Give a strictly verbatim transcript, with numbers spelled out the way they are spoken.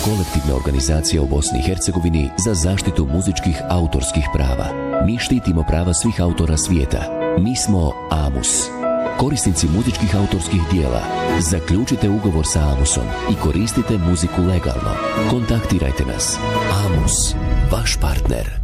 kolektivna organizacija u Bosni i Hercegovini za zaštitu muzičkih autorskih prava. Mi štitimo prava svih autora svijeta. Mi smo AMUS. Korisnici muzičkih autorskih dijela, zaključite ugovor sa AMUSom i koristite muziku legalno. Kontaktirajte nas. AMUS, vaš partner.